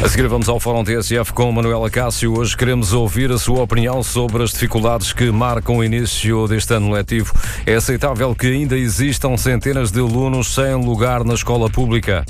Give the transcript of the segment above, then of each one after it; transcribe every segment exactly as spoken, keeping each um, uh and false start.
A seguir vamos ao Fórum T S F com Manuela Cássio. Hoje queremos ouvir a sua opinião sobre as dificuldades que marcam o início deste ano letivo. É aceitável que ainda existam centenas de alunos sem lugar na escola pública?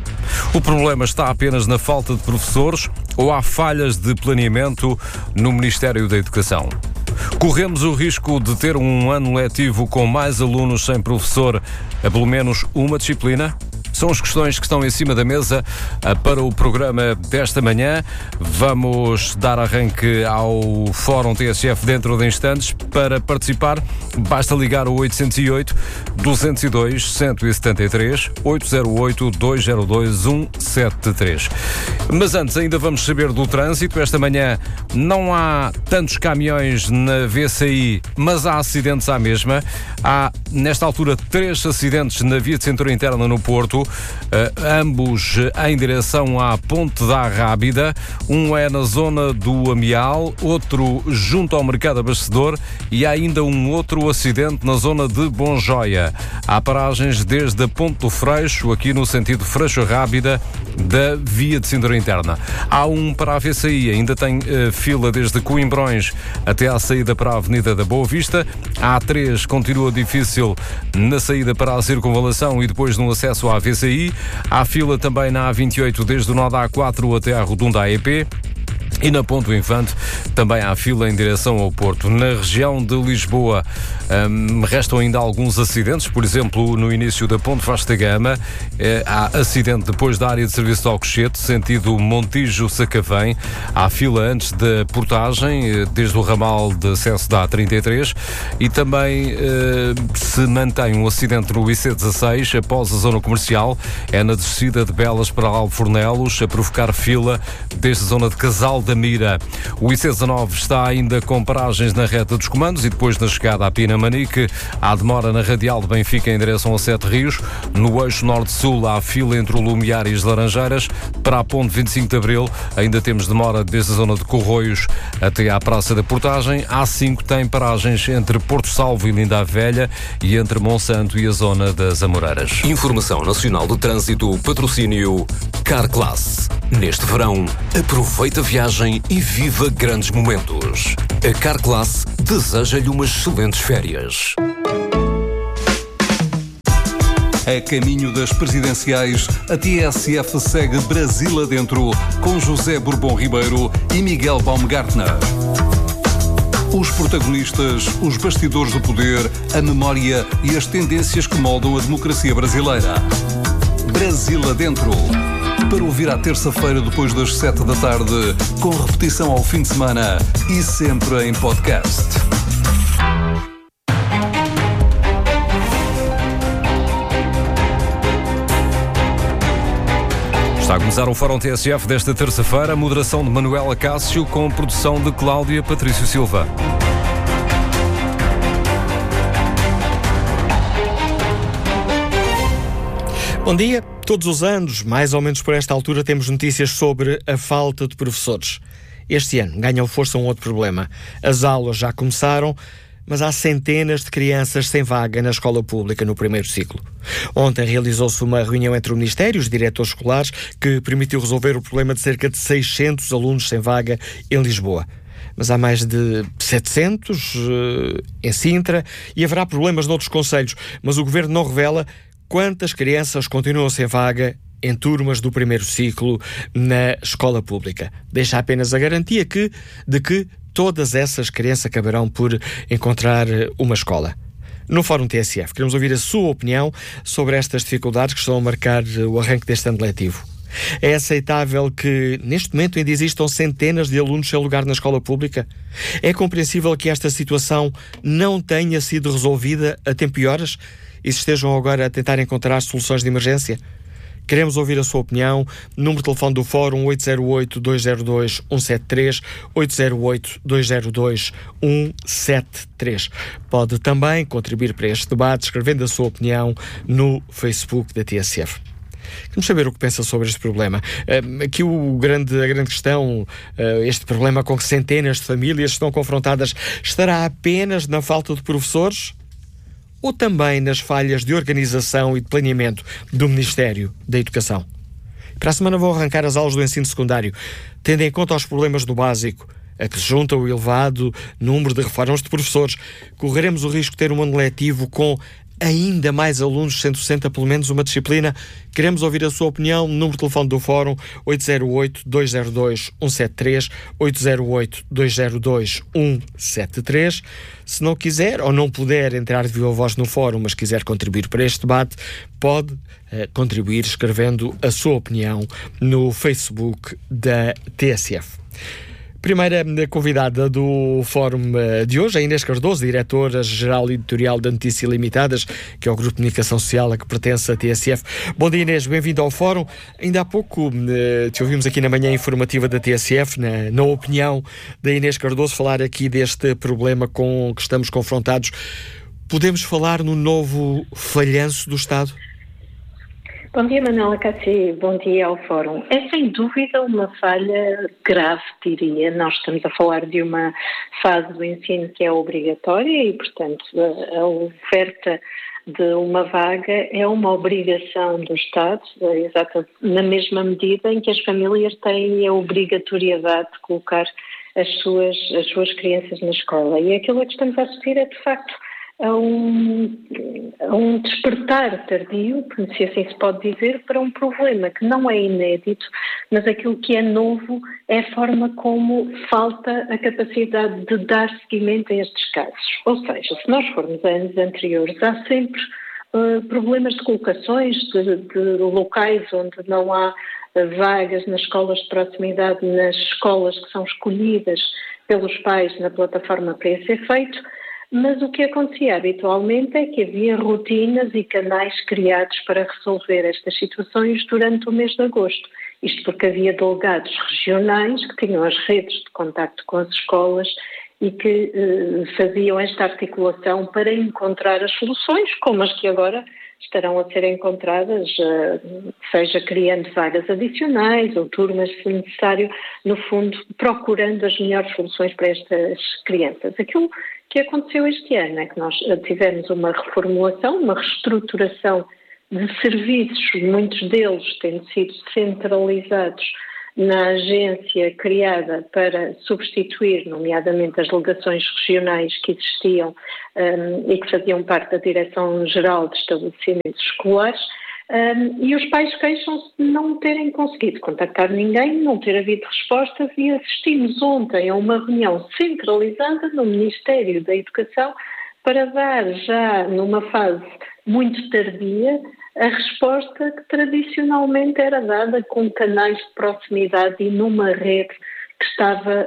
O problema está apenas na falta de professores ou há falhas de planeamento no Ministério da Educação? Corremos o risco de ter um ano letivo com mais alunos sem professor a pelo menos uma disciplina? São as questões que estão em cima da mesa para o programa desta manhã. Vamos dar arranque ao Fórum T S F dentro de instantes. Para participar, basta ligar o oito zero oito, dois zero dois, um sete três, oito zero oito, dois zero dois, um sete três. Mas antes, ainda vamos saber do trânsito. Esta manhã não há tantos caminhões na V C I, mas há acidentes à mesma. Há, nesta altura, três acidentes na via de cintura interna no Porto. Uh, ambos em direção à Ponte da Rábida. Um é na zona do Amial, outro junto ao Mercado Abastecedor e há ainda um outro acidente na zona de Bonjoia. Há paragens desde a Ponte do Freixo, aqui no sentido Freixo-Rábida, da via de cintura interna. Há um para a V C I, ainda tem uh, fila desde Coimbrões até à saída para a Avenida da Boa Vista. A A três continua difícil na saída para a Circunvalação e depois no acesso à V C I. Há fila também na A vinte e oito desde o nó da A quatro até à Rotunda A E P. E na Ponte do Infante também há fila em direção ao Porto. Na região de Lisboa hum, restam ainda alguns acidentes, por exemplo, no início da Ponte Vasta Gama eh, há acidente depois da área de serviço de Alcochete, sentido Montijo-Sacavém. Há fila antes da portagem, eh, desde o ramal de acesso da A trinta e três e também eh, se mantém um acidente no I C dezasseis após a zona comercial, é na descida de Belas para Alfornelos, a provocar fila desde a zona de Casal da Mira. O I C dezanove está ainda com paragens na reta dos comandos e depois na chegada à Pinamanique. Há demora na radial de Benfica em direção a Sete Rios. No eixo norte-sul há fila entre o Lumiar e as Laranjeiras. Para a Ponte vinte e cinco de Abril ainda temos demora desde a zona de Corroios até à Praça da Portagem. A A cinco tem paragens entre Porto Salvo e Linda a Velha e entre Monsanto e a zona das Amoreiras. Informação Nacional de Trânsito, patrocínio Carclass. Neste verão, aproveita a viagem e viva grandes momentos. A Carclass deseja-lhe umas excelentes férias. A caminho das presidenciais, a T S F segue Brasil adentro, com José Bourbon Ribeiro e Miguel Baumgartner. Os protagonistas, os bastidores do poder, a memória e as tendências que moldam a democracia brasileira. Brasil adentro. Para ouvir à terça-feira depois das sete da tarde, com repetição ao fim de semana e sempre em podcast. Está a começar o Fórum T S F desta terça-feira, moderação de Manuela Cássio com produção de Cláudia Patrício Silva. Bom dia. Todos os anos, mais ou menos por esta altura, temos notícias sobre a falta de professores. Este ano ganhou força um outro problema. As aulas já começaram, mas há centenas de crianças sem vaga na escola pública no primeiro ciclo. Ontem realizou-se uma reunião entre o Ministério e os diretores escolares que permitiu resolver o problema de cerca de seiscentos alunos sem vaga em Lisboa. Mas há mais de setecentos uh, em Sintra e haverá problemas noutros concelhos, mas o Governo não revela quantas crianças continuam sem vaga em turmas do primeiro ciclo na escola pública. Deixa apenas a garantia que, de que todas essas crianças acabarão por encontrar uma escola. No Fórum T S F, queremos ouvir a sua opinião sobre estas dificuldades que estão a marcar o arranque deste ano letivo. É aceitável que, neste momento, ainda existam centenas de alunos sem lugar na escola pública? É compreensível que esta situação não tenha sido resolvida a tempo e horas e se estejam agora a tentar encontrar soluções de emergência? Queremos ouvir a sua opinião. Número de telefone do Fórum oito zero oito, dois zero dois, um sete três, oito zero oito, dois zero dois, um sete três. Pode também contribuir para este debate escrevendo a sua opinião no Facebook da T S F. Queremos saber o que pensa sobre este problema. Uh, aqui o grande, a grande questão, uh, este problema com que centenas de famílias estão confrontadas, estará apenas na falta de professores? Ou também nas falhas de organização e de planeamento do Ministério da Educação? Para a semana vão arrancar as aulas do ensino secundário. Tendo em conta os problemas do básico, a que se junta o elevado número de reformas de professores, correremos o risco de ter um ano letivo com ainda mais alunos, sendo sessenta pelo menos uma disciplina. Queremos ouvir a sua opinião. Número de telefone do Fórum oito zero oito, dois zero dois, um sete três, oito zero oito, dois zero dois, um sete três. Se não quiser ou não puder entrar de viva voz no Fórum, mas quiser contribuir para este debate, pode uh, contribuir escrevendo a sua opinião no Facebook da T S F. Primeira convidada do Fórum de hoje, a Inês Cardoso, diretora-geral editorial da Notícia Limitadas, que é o Grupo de Comunicação Social a que pertence a T S F. Bom dia, Inês, bem-vindo ao Fórum. Ainda há pouco te ouvimos aqui na manhã informativa da T S F, na, na opinião da Inês Cardoso, falar aqui deste problema com que estamos confrontados. Podemos falar no novo falhanço do Estado? Bom dia, Manuela Cássio, bom dia ao Fórum. É sem dúvida uma falha grave, diria. Nós estamos a falar de uma fase do ensino que é obrigatória e, portanto, a, a oferta de uma vaga é uma obrigação do Estado, exata, na mesma medida em que as famílias têm a obrigatoriedade de colocar as suas, as suas crianças na escola. E aquilo a que estamos a assistir é, de facto, a um, a um despertar tardio, se assim se pode dizer, para um problema que não é inédito, mas aquilo que é novo é a forma como falta a capacidade de dar seguimento a estes casos. Ou seja, se nós formos a anos anteriores, há sempre uh, problemas de colocações de, de locais onde não há uh, vagas nas escolas de proximidade, nas escolas que são escolhidas pelos pais na plataforma para esse efeito. Mas o que acontecia habitualmente é que havia rotinas e canais criados para resolver estas situações durante o mês de agosto. Isto porque havia delegados regionais que tinham as redes de contacto com as escolas e que eh, faziam esta articulação para encontrar as soluções, como as que agora estarão a ser encontradas, eh, seja criando vagas adicionais ou turmas, se necessário, no fundo, procurando as melhores soluções para estas crianças. Aquilo que aconteceu este ano é que nós tivemos uma reformulação, uma reestruturação de serviços, muitos deles tendo sido centralizados na agência criada para substituir, nomeadamente, as delegações regionais que existiam um, e que faziam parte da Direção-Geral de Estabelecimentos Escolares. Um, e os pais queixam-se de não terem conseguido contactar ninguém, não ter havido respostas, e assistimos ontem a uma reunião centralizada no Ministério da Educação para dar já numa fase muito tardia a resposta que tradicionalmente era dada com canais de proximidade e numa rede que estava,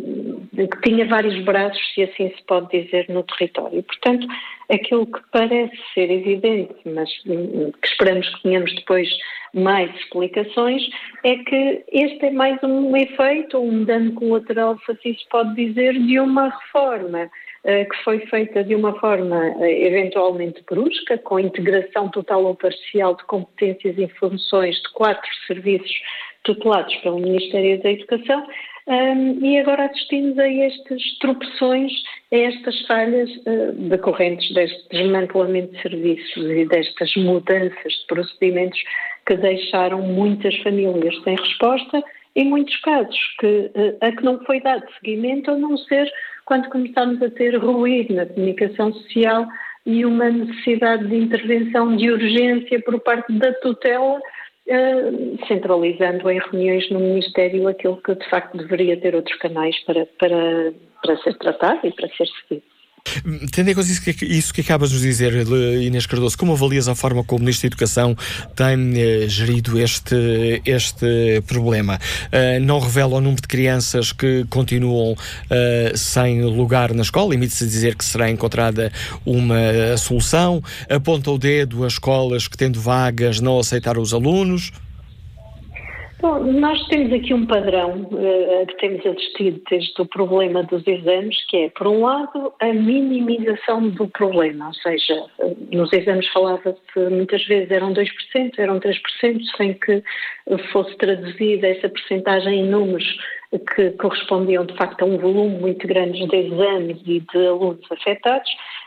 uh, que tinha vários braços, se assim se pode dizer, no território. Portanto, aquilo que parece ser evidente, mas um, que esperamos que tenhamos depois mais explicações, é que este é mais um efeito, um dano colateral, se assim se pode dizer, de uma reforma uh, que foi feita de uma forma uh, eventualmente brusca, com integração total ou parcial de competências e funções de quatro serviços tutelados pelo Ministério da Educação. Um, e agora assistimos a estas tropeções, a estas falhas uh, decorrentes deste desmantelamento de serviços e destas mudanças de procedimentos que deixaram muitas famílias sem resposta, em muitos casos que, uh, a que não foi dado seguimento, a não ser quando começamos a ter ruído na comunicação social e uma necessidade de intervenção de urgência por parte da tutela, Uh, centralizando em reuniões no Ministério aquilo que de facto deveria ter outros canais para, para, para ser tratado e para ser seguido. Tendo em conta isso que, isso que acabas de nos dizer, Inês Cardoso, como avalias a forma como o Ministro da Educação tem eh, gerido este, este problema? Uh, não revela o número de crianças que continuam uh, sem lugar na escola, limite-se a dizer que será encontrada uma solução, aponta o dedo às escolas que, tendo vagas, não aceitaram os alunos? Bom, nós temos aqui um padrão uh, que temos assistido desde o problema dos exames, que é, por um lado, a minimização do problema, ou seja, uh, nos exames falava-se muitas vezes eram dois por cento, eram três por cento, sem que uh, fosse traduzida essa percentagem em números que correspondiam de facto a um volume muito grande de exames e de alunos afetados.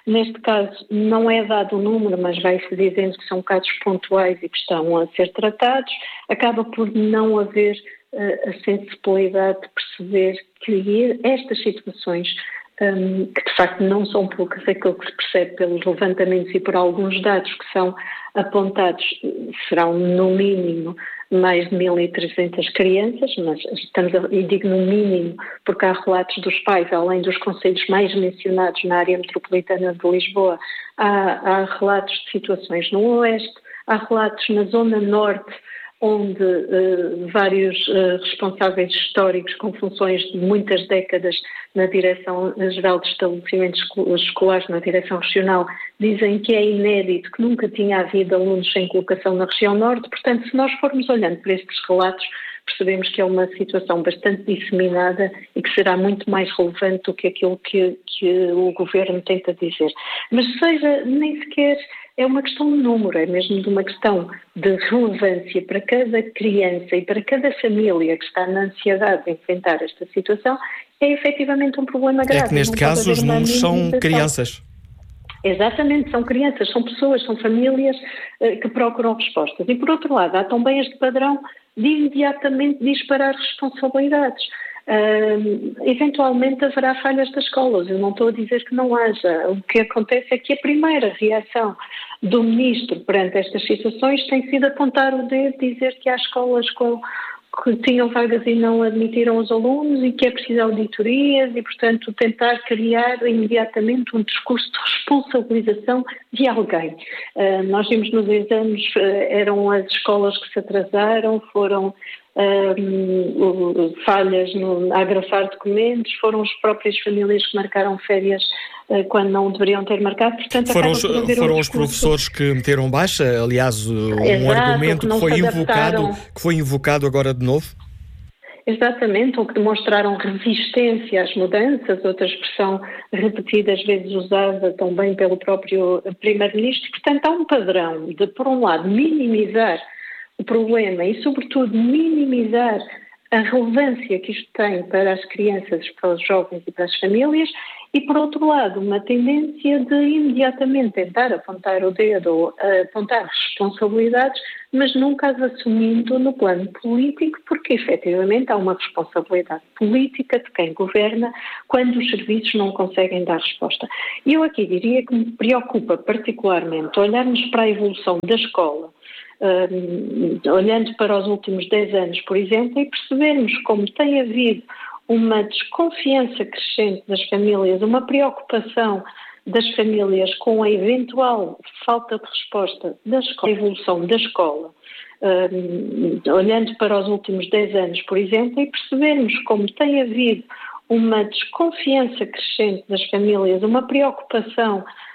Neste caso, não é dado o número, mas vai-se dizendo que são casos pontuais e que estão a ser tratados. Acaba por não haver uh, a sensibilidade de perceber que estas situações, um, que de facto não são poucas, aquilo que se percebe pelos levantamentos e por alguns dados que são apontados, serão no mínimo mais de mil e trezentas crianças, mas estamos a, e digo no mínimo porque há relatos dos pais, além dos concelhos mais mencionados na área metropolitana de Lisboa, há, há relatos de situações no Oeste, há relatos na Zona Norte, onde uh, vários uh, responsáveis históricos com funções de muitas décadas na Direção-Geral de Estabelecimentos Escolares, na Direção Regional, dizem que é inédito, que nunca tinha havido alunos sem colocação na região Norte. Portanto, se nós formos olhando para estes relatos, percebemos que é uma situação bastante disseminada e que será muito mais relevante do que aquilo que, que o Governo tenta dizer. Mas seja, nem sequer é uma questão de número, é mesmo de uma questão de relevância para cada criança e para cada família que está na ansiedade de enfrentar esta situação, é efetivamente um problema grave. É que neste caso os números são crianças. Exatamente, são crianças, são pessoas, são famílias uh, que procuram respostas. E por outro lado, há também este padrão de imediatamente disparar responsabilidades. Uh, eventualmente haverá falhas das escolas, eu não estou a dizer que não haja. O que acontece é que a primeira reação do Ministro perante estas situações tem sido apontar o dedo, dizer que há escolas com, que tinham vagas e não admitiram os alunos e que é preciso auditorias e, portanto, tentar criar imediatamente um discurso de responsabilização de alguém. Uh, nós vimos nos exames, uh, eram as escolas que se atrasaram, foram Uh, falhas no, a agrafar documentos, foram as próprias famílias que marcaram férias uh, quando não deveriam ter marcado. Portanto, foram os, foram um os professores que meteram baixa, aliás, um Exato, argumento que, que foi invocado, que foi invocado agora de novo? Exatamente, ou que demonstraram resistência às mudanças, outra expressão repetida, às vezes usada também pelo próprio Primeiro-Ministro. Portanto, há um padrão de, por um lado, minimizar o problema e, sobretudo, minimizar a relevância que isto tem para as crianças, para os jovens e para as famílias e, por outro lado, uma tendência de imediatamente tentar apontar o dedo ou apontar responsabilidades, mas nunca as assumindo no plano político, porque efetivamente há uma responsabilidade política de quem governa quando os serviços não conseguem dar resposta. E eu aqui diria que me preocupa particularmente olharmos para a evolução da escola, Uh, olhando para os últimos dez anos, por exemplo, e percebermos como tem havido uma desconfiança crescente das famílias, uma preocupação das famílias com a eventual falta de resposta da escola, a evolução da escola, uh, olhando para os últimos dez anos, por exemplo, e percebermos como tem havido uma desconfiança crescente das famílias, uma preocupação